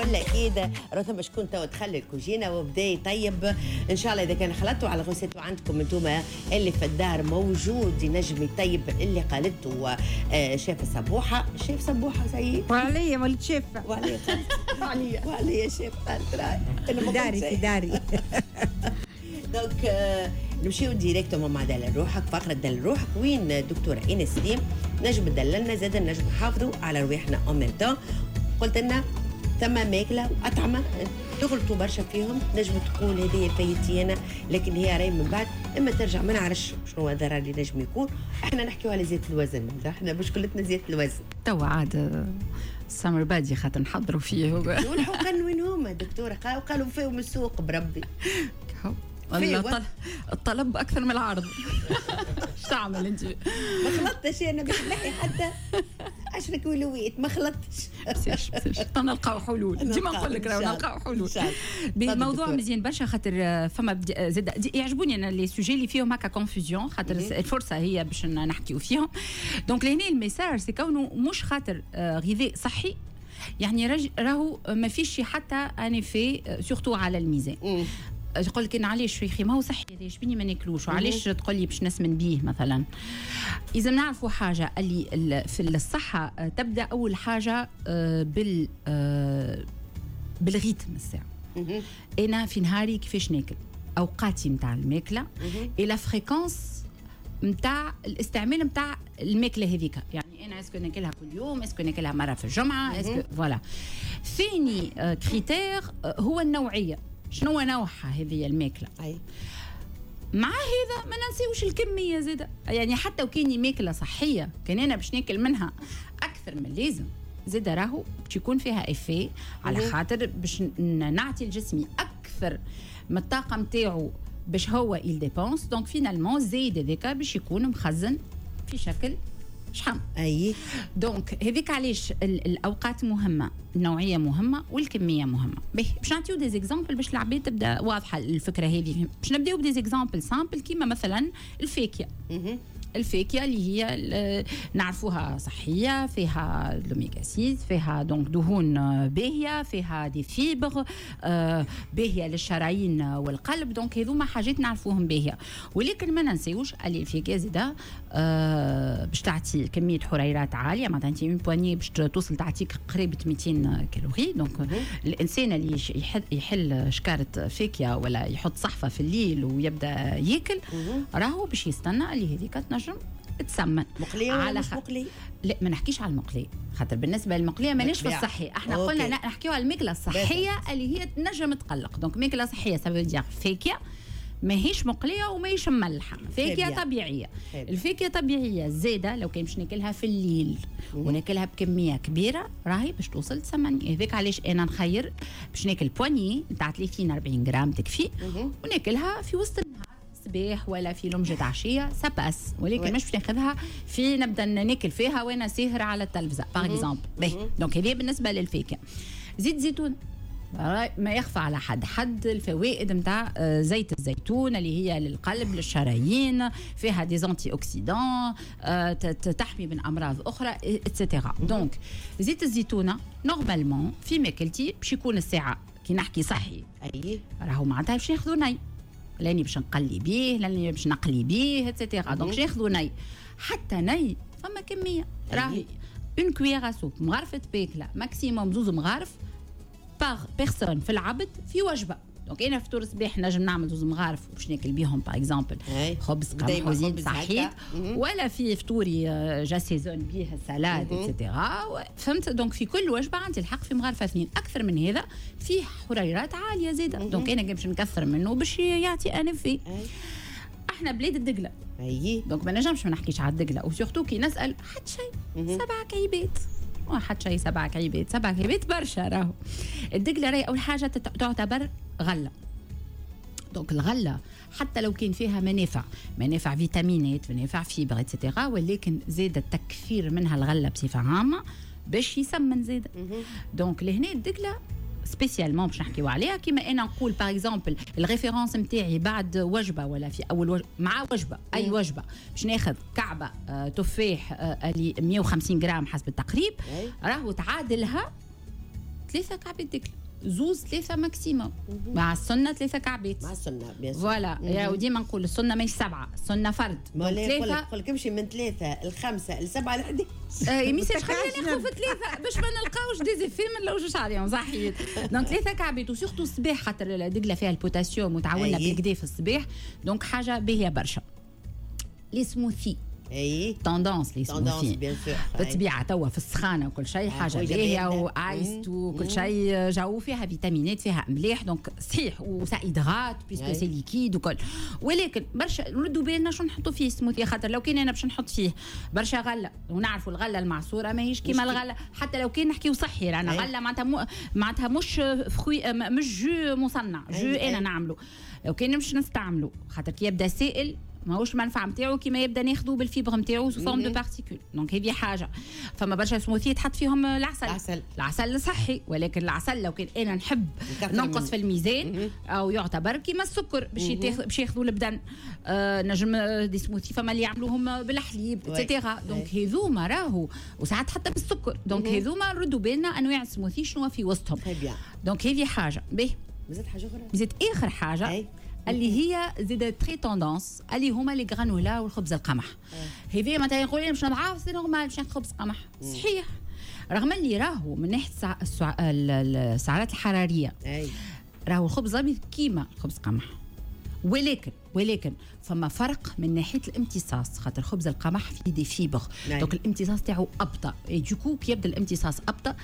بكل اكيد رثم شكون تو دخل الكوجينه وبدا يطيب ان شاء الله. اذا كان خلطوا على غوسيتو عندكم انتم اللي في الدار موجود ينجم يطيب اللي قالته شيف سبوحه. شيف سبوحه سيد وعليا ولد شيف وعليا شيف داري في داري. دونك نمشيو ديريكتومون مع دلال روحك. فقره دلال روحك وين دكتوره ايناس سليم نجم تدللنا زاد نجم نحافظوا على رواحنا اون ميم طون. قلت لنا ثم ماكله واطعمه تغلطوا برشا فيهم، نجم تقول هذه فايتي انا لكن هي راهي من بعد اما ترجع ما نعرفش شنو الضرر اللي نجم يكون. احنا نحكيو على زيت الوزن، احنا مشكلتنا زيت الوزن. تو عاد سمر بادي خاطر نحضروا فيه. والحقن وين هما دكتوره؟ قالوا فيهم السوق بربي. والله الطلب اكثر من العرض. ايش تعمل انت؟ ما خلطتش انا باش نحي حتى 10 كيلوات ما خلطتش. بسيش نلقاو حلول ديما نقول لك راهو نلقاو حلول. بموضوع مزيان برشا خاطر فما زاد يعجبوني انا لي سوجي اللي فيهم هكا كونفوزيون خاطر الفرصه هي باش نحكيو فيهم. دونك لهنا الميساج سي كونه مش خاطر غذاء صحي يعني راهو ما فيش حتى ان في سورتو على الميزان. يقول لك انا علاش شيخي ما هو صحي هذا شبيني ما ناكلوش وعلاش تقول لي باش نسمن بيه مثلا. اذا نعرفوا حاجه اللي في الصحه تبدا اول حاجه بالريتم الساعه. انا في نهاري كيفاش ناكل، اوقاتي نتاع الماكله الى فريكونس نتاع الاستعمال نتاع الماكله هذيك. يعني انا اسكو ناكلها كل يوم، اسكو ناكلها مره في الجمعه، اسكو فوالا. ثاني كريتير هو النوعيه، شنو نوعها هذه الماكله. مع هذا ما ننسيوش الكميه زاده. يعني حتى وكاني ماكله صحيه كان انا باش ناكل منها اكثر من اللازم زاده راهو باش يكون فيها افي على خاطر باش نعطي لجسمي اكثر من الطاقه نتاعو باش هو يل ديبونس. دونك فينالمون زايد هذاك باش يكون مخزن في شكل شحم. دونك هذيك علاش الاوقات مهمه، النوعيه مهمه والكميه مهمه. باش نعطيو دي زيكزامبل باش العباد تبدا واضحه الفكره هذه. باش نبداو بدي زيكزامبل سامبل كيما مثلا الفاكهه. الفاكهه اللي هي نعرفوها صحيه، فيها لوميغا 6، فيها دونك دهون باهيه، فيها دي فيبر باهيه للشرايين والقلب. دونك هذوما حاجات نعرفوهم باهيه. ولكن ما ننسيوش اللي الفاكهه زاده باش تعطي كميه حريرات عاليه. معناتها انت من بواني باش توصل تعطيك قريبه 200 كالوري. دونك الانسان اللي يحل شكاره فاكهه ولا يحط صحفه في الليل ويبدا ياكل راهو باش يستنى اللي هذيك تنجم تسمن. مقليه ولا مش مقليه؟ لا ما نحكيش على المقليه خاطر بالنسبه للمقليه مانيش في الصحي. احنا قلنا نحكيو على الماكله الصحيه اللي هي تنجم تقلق. دونك ماكله صحيه سافو فاكهه ماهيش مقليه وماهيش مملحه، فاكهه طبيعيه. الفاكهه طبيعيه زاده لو كان باش ناكلها في الليل وناكلها بكميه كبيره راهي باش توصل تسمني. هذاك علاش انا نخير باش ناكل بواني نتاع 30 40 غرام تكفي وناكلها في وسط النهار صباح ولا في لمجة عشية سباس. ولكن مش باش ناخذها في نبدا ناكل فيها وانا ساهره على التلفزه باغ اكزومبل. دونك هذه بالنسبه للفاكهه. زيت زيتون ما يخفى على حد الفوائد نتاع زيت الزيتون اللي هي للقلب للشرايين، فيها دي زانتي اوكسيدان تحمي من امراض اخرى اتسيتيرا. دونك زيت الزيتونه نورمالمون في ماكلتي باش يكون الساعه كي نحكي صحي راهو معناتها باش ناخذوا ني، لاني باش نقلي بيه، لاني باش نقلي بيه اتسيتيرا. دونك باش ناخذوا ني. حتى ني فما كميه راهي اون كويير سوب مغرفه باكله ماكسيموم 2 مغارف باغ بيرسون في العبد في وجبه. دونك انا فطور الصباح نجم نعمل 2 مغارف باش ناكل بيهم باغ اكزومبل خبز قمح وزيت صحيح، ولا في فطوري جاسيزون بيه السلاد اتسيتيرا. فهمت؟ دونك في كل وجبه عندي الحق في مغرفه 2. اكثر من هذا فيه حريرات عاليه زاده. دونك انا باش نكثر منه باش يعطي انفي. احنا بلاد الدقله دونك ما نجمش ما نحكيش على الدقله. وسورتو كي نسال حتى شيء 7 كعيبات واحد شيء 7 كعيبات 7 كعيبات برشا. راهو الدقله راهي اول حاجه تعتبر غله. دونك الغله حتى لو كان فيها منافع فيتامينات، منافع فيبر اتسيتيرا، ولكن زاد التكثير منها الغله بصفه عامه باش يسمن زاد. دونك لهنا الدقله سبيسيالمون باش نحكيو عليها. كيما انا نقول باغ اكزومبل الريفيرونس نتاعي بعد وجبه ولا في اول وجبه مع وجبه اي وجبه باش ناخذ كعبه تفاح اللي 150 غرام حسب التقريب راهو تعادلها 3 كعبات تاكل، زوز 3 ماكسيموم، مع السنه 3 كعبات، مع السنه بيان سور. فوالا يا وديما نقول السنه ماهيش 7، السنه فرد. نقول لك امشي من 3 ل5 ل7 ل11. ميساج خلينا ناخذ في 3 باش ما نلقاوش ديزيفي ما نلوجوش عليهم صحيت. دونك 3 كعبات وسيرتو الصباح خاطر الدقله فيها البوتاسيوم وتعاوننا بالكدا في الصباح، دونك حاجه باهيه برشا. لي سموثي اي توندونس لي سموثي بيان سور بالطبيعه توا في السخانه وكل شيء حاجه باهيه وايست وكل شيء جو فيها فيتامينات فيها مليح، دونك صحيح وسايدرات بيسكو سي ليكيد وكل. ولكن برشا نردوا بالنا شو نحطوا فيه سموثي، خاطر لو كان انا باش نحط فيه برشا غله، ونعرفوا الغله المعصوره ماهيش كيما الغله، حتى لو كان نحكيو صحي رانا غله معناتها مش فخوي مش جو مصنع، جو انا نعمله. لو كان مش نستعمله خاطر كي يبدا سائل ماهوش المنفعه نتاعو كيما يبدا ناخذوا بالفيبر نتاعو سو فورم دو بارتيكول. دونك هذه حاجه. فما برشا سموثي تحط فيهم العسل صحي، ولكن العسل لو كان انا نحب ننقص في الميزان او يعتبر كيما السكر باش ياخذوا البدن، نجم دي سموثي فما اللي يعملوهم بالحليب اتسيتيرا. دونك هذوما راهو وساعات حتى بالسكر. دونك هذوما نردوا بالنا انواع السموثي شنو في وسطهم. دونك هذه حاجه باهي. زيد حاجه اخرى، زيد اخر حاجه اللي هي زيد تري توندونس اللي هما لي غرانولا والخبز القمح. هذه مثلا يقول لي مش نضعف سي نورمال باش ناكل خبز قمح، صحيح رغم اللي راهو من ناحيه السعرات الحراريه راهو الخبز الابيض كيما الخبز قمح، ولكن فما فرق من ناحيه الامتصاص، خاطر خبز القمح فيه دي فيبر، دونك الامتصاص تاعو ابطا، دوكو كي يبدا الامتصاص ابطا